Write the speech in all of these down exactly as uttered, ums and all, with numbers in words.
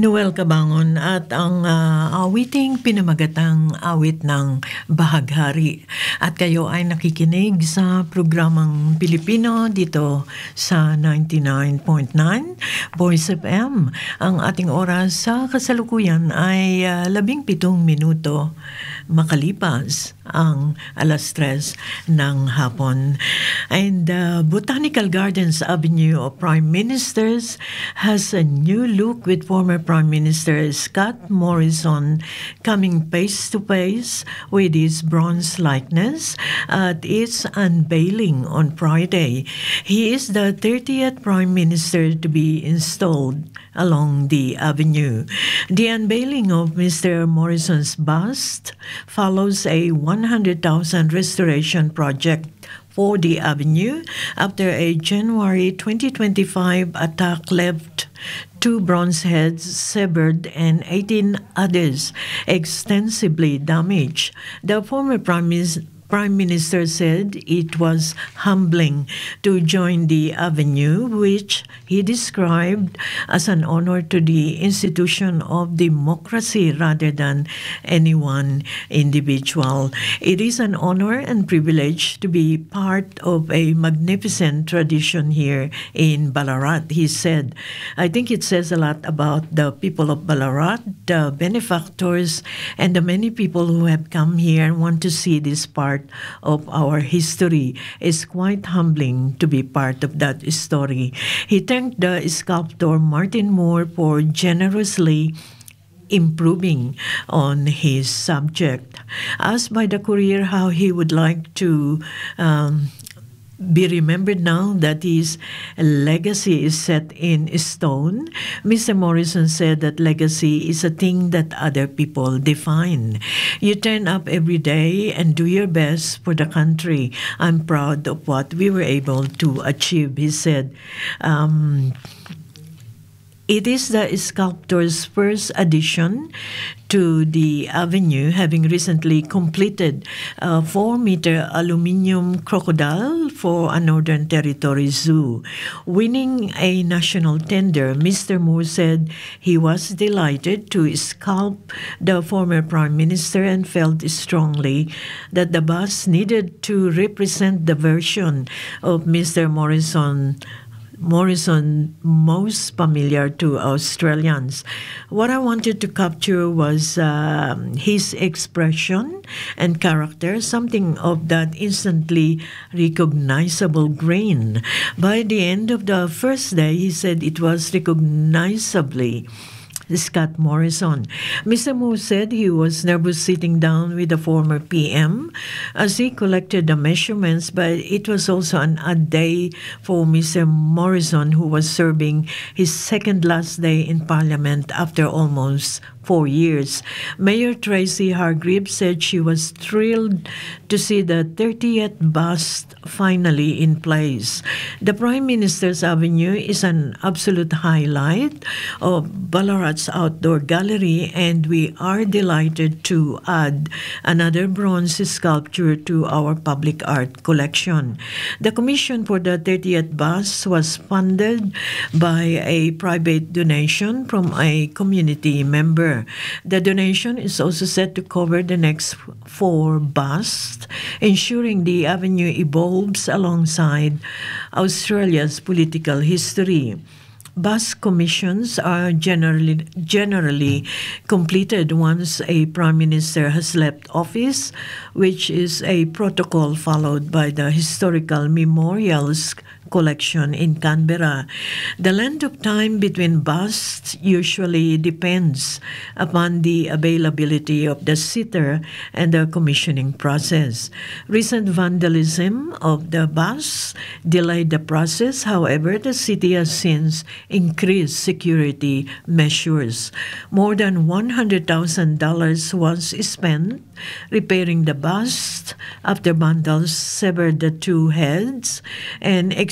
Noel Cabangon at ang ah, awiting pinamagatang awit ng Bahaghari. At kayo ay nakikinig sa programang Pilipino dito sa ninety-nine point nine Voice F M. Ang ating oras sa kasalukuyan ay ah, labing pitong minuto makalipas ang alas tres ng hapon. And uh, Botanical Gardens Avenue of Prime Ministers has a new look with former Prime Minister Scott Morrison coming face to face with his bronze likeness at its unveiling on Friday. He is the thirtieth Prime Minister to be installed along the avenue. The unveiling of Mister Morrison's bust follows a one hundred thousand restoration project for the avenue after a January twenty twenty-five attack left two bronze heads severed and eighteen others extensively damaged. The former Prime Minister Prime Minister said it was humbling to join the avenue, which he described as an honor to the institution of democracy rather than any one individual. It is an honor and privilege to be part of a magnificent tradition here in Ballarat, he said. I think it says a lot about the people of Ballarat, the benefactors, and the many people who have come here and want to see this part of our history. It's quite humbling to be part of that story. He thanked the sculptor Martin Moore for generously improving on his subject. Asked by the Courier how he would like to um, be remembered now that his legacy is set in stone, Mister Morrison said that legacy is a thing that other people define. You turn up every day and do your best for the country. I'm proud of what we were able to achieve, he said. Um, It is the sculptor's first addition to the avenue, having recently completed a four-meter aluminium crocodile for a Northern Territory zoo. Winning a national tender, Mister Moore said he was delighted to sculpt the former Prime Minister and felt strongly that the bust needed to represent the version of Mister Morrison Morrison most familiar to Australians. What I wanted to capture was uh, his expression and character, something of that instantly recognizable grain. By the end of the first day, he said it was recognizably Scott Morrison. Mister Moore said he was nervous sitting down with the former P M as he collected the measurements, but it was also an odd day for Mister Morrison, who was serving his second last day in Parliament after almost four years. Mayor Tracy Hargreaves said she was thrilled to see the thirtieth bust finally in place. The Prime Minister's Avenue is an absolute highlight of Ballarat's outdoor gallery, and we are delighted to add another bronze sculpture to our public art collection. The commission for the thirtieth bust was funded by a private donation from a community member. The donation is also set to cover the next four busts, ensuring the avenue evolves alongside Australia's political history. Bust commissions are generally generally completed once a Prime Minister has left office, which is a protocol followed by the Historical Memorials Collection in Canberra. The length of time between busts usually depends upon the availability of the sitter and the commissioning process. Recent vandalism of the busts delayed the process. However, the city has since increased security measures. More than one hundred thousand dollars was spent repairing the bust after vandals severed the two heads and ex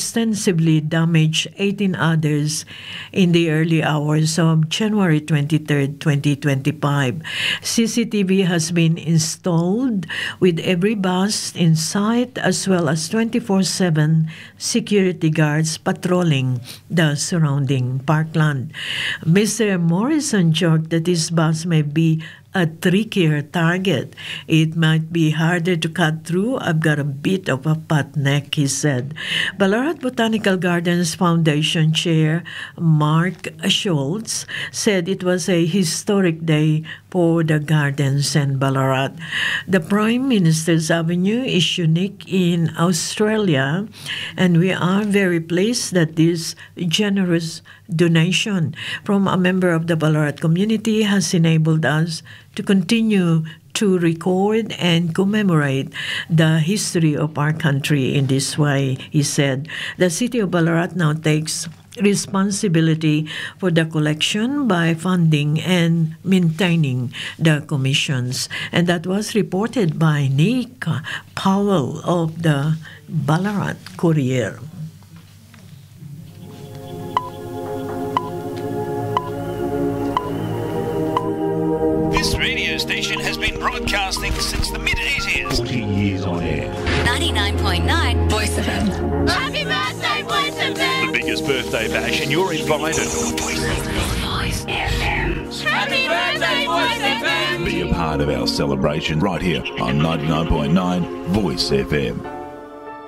extensively damaged eighteen others in the early hours of January twenty-third, twenty twenty-five. C C T V has been installed with every bus in sight as well as twenty-four seven security guards patrolling the surrounding parkland. Mister Morrison joked that his bus may be a trickier target. It might be harder to cut through. I've got a bit of a fat neck, he said. Ballarat Botanical Gardens Foundation Chair Mark Schultz said it was a historic day for the gardens and Ballarat. The Prime Minister's Avenue is unique in Australia, and we are very pleased that this generous donation from a member of the Ballarat community has enabled us to continue to record and commemorate the history of our country in this way, he said. The City of Ballarat now takes responsibility for the collection by funding and maintaining the commissions. And that was reported by Nick Powell of the Ballarat Courier. This radio station has been broadcasting since the mid-eighties. forty years on air. ninety-nine point nine Voice F M. Happy birthday, Voice F M! The biggest birthday bash, and you're invited. Voice F M. Happy birthday, Voice F M! Be a part of our celebration right here on ninety-nine point nine Voice F M.